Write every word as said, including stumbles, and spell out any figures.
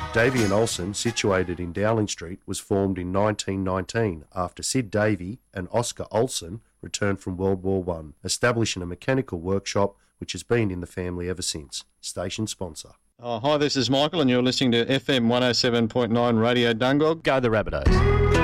Davey and Olsen, situated in Dowling Street, was formed in nineteen nineteen after Sid Davey and Oscar Olsen returned from World War One, establishing a mechanical workshop which has been in the family ever since. Station sponsor. Oh, hi, this is Michael and you're listening to F M one oh seven point nine Radio Dungog. Go the Rabbitohs.